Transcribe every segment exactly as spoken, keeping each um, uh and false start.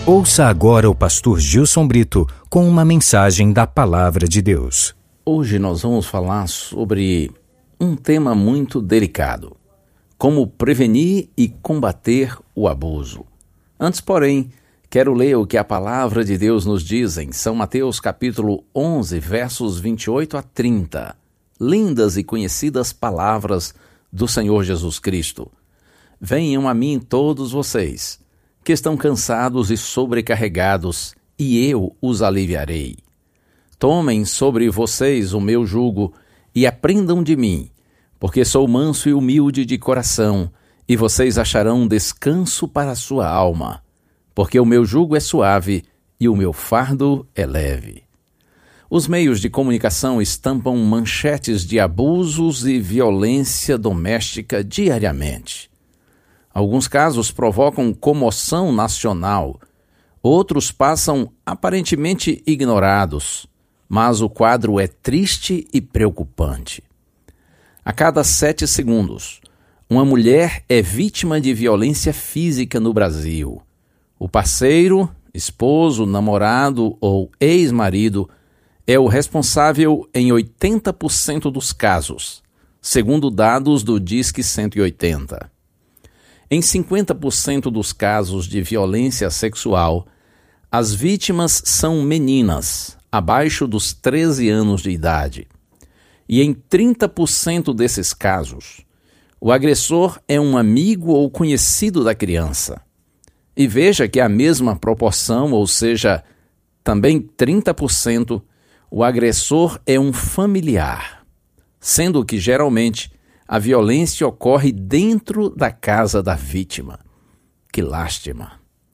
Ouça agora o pastor Gilson Brito com uma mensagem da Palavra de Deus. Hoje nós vamos falar sobre um tema muito delicado: como prevenir e combater o abuso. Antes, porém, quero ler o que a Palavra de Deus nos diz em São Mateus capítulo onze, versos vinte e oito a trinta. Lindas e conhecidas palavras do Senhor Jesus Cristo. Venham a mim todos vocês, que estão cansados e sobrecarregados, e eu os aliviarei. Tomem sobre vocês o meu jugo e aprendam de mim, porque sou manso e humilde de coração, e vocês acharão descanso para a sua alma, porque o meu jugo é suave e o meu fardo é leve. Os meios de comunicação estampam manchetes de abusos e violência doméstica diariamente. Alguns casos provocam comoção nacional, outros passam aparentemente ignorados, mas o quadro é triste e preocupante. A cada sete segundos, uma mulher é vítima de violência física no Brasil. O parceiro, esposo, namorado ou ex-marido é o responsável em oitenta por cento dos casos, segundo dados do Disque cento e oitenta. Em cinquenta por cento dos casos de violência sexual, as vítimas são meninas, abaixo dos treze anos de idade. E em trinta por cento desses casos, o agressor é um amigo ou conhecido da criança. E veja que a mesma proporção, ou seja, também trinta por cento, o agressor é um familiar, sendo que geralmente a violência ocorre dentro da casa da vítima. Que lástima!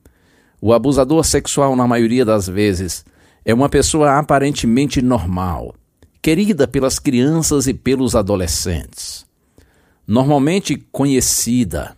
O abusador sexual, na maioria das vezes, é uma pessoa aparentemente normal, querida pelas crianças e pelos adolescentes. Normalmente conhecida,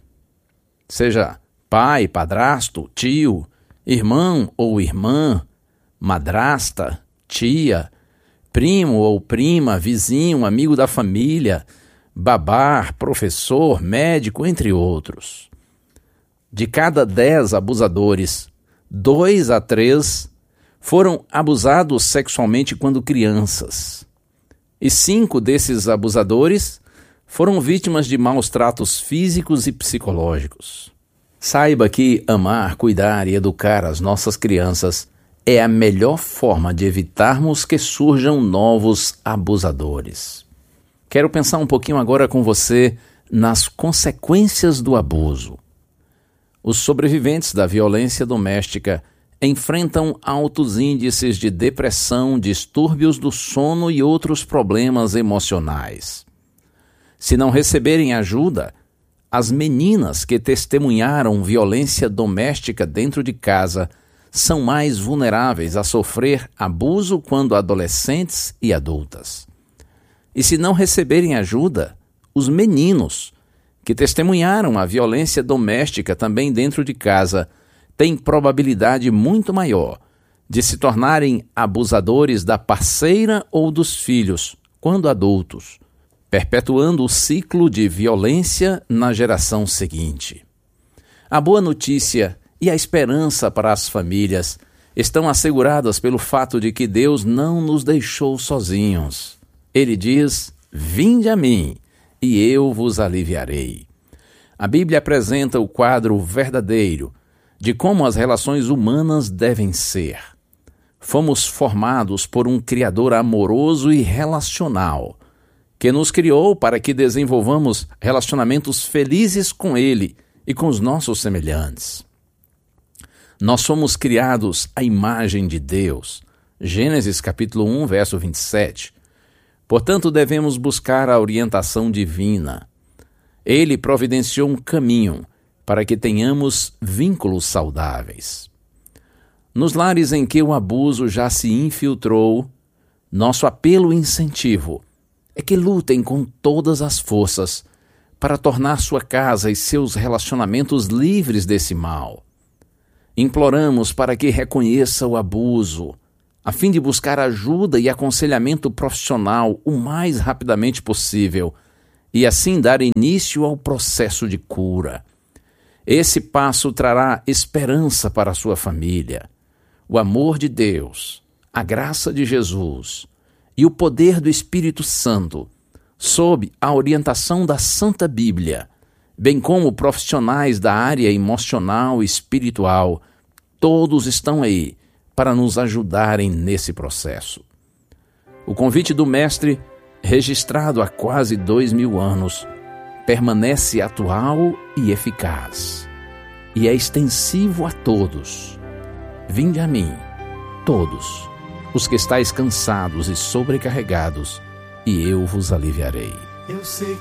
seja pai, padrasto, tio, irmão ou irmã, madrasta, tia, primo ou prima, vizinho, amigo da família, babá, professor, médico, entre outros. De cada dez abusadores, dois a três foram abusados sexualmente quando crianças. E cinco desses abusadores foram vítimas de maus tratos físicos e psicológicos. Saiba que amar, cuidar e educar as nossas crianças é a melhor forma de evitarmos que surjam novos abusadores. Quero pensar um pouquinho agora com você nas consequências do abuso. Os sobreviventes da violência doméstica enfrentam altos índices de depressão, distúrbios do sono e outros problemas emocionais. Se não receberem ajuda, as meninas que testemunharam violência doméstica dentro de casa são mais vulneráveis a sofrer abuso quando adolescentes e adultas. E se não receberem ajuda, os meninos que testemunharam a violência doméstica também dentro de casa têm probabilidade muito maior de se tornarem abusadores da parceira ou dos filhos quando adultos, perpetuando o ciclo de violência na geração seguinte. A boa notícia e a esperança para as famílias estão asseguradas pelo fato de que Deus não nos deixou sozinhos. Ele diz: vinde a mim, e eu vos aliviarei. A Bíblia apresenta o quadro verdadeiro de como as relações humanas devem ser. Fomos formados por um Criador amoroso e relacional, que nos criou para que desenvolvamos relacionamentos felizes com Ele e com os nossos semelhantes. Nós somos criados à imagem de Deus. Gênesis capítulo um, verso vinte e sete. Portanto, devemos buscar a orientação divina. Ele providenciou um caminho para que tenhamos vínculos saudáveis. Nos lares em que o abuso já se infiltrou, nosso apelo e incentivo é que lutem com todas as forças para tornar sua casa e seus relacionamentos livres desse mal. Imploramos para que reconheça o abuso, a fim de buscar ajuda e aconselhamento profissional o mais rapidamente possível e assim dar início ao processo de cura. Esse passo trará esperança para a sua família. O amor de Deus, a graça de Jesus e o poder do Espírito Santo, sob a orientação da Santa Bíblia, bem como profissionais da área emocional e espiritual, todos estão aí para nos ajudarem nesse processo. O convite do Mestre, registrado há quase dois mil anos, permanece atual e eficaz, e é extensivo a todos. Vinde a mim, todos, os que estáis cansados e sobrecarregados, e eu vos aliviarei. Eu sei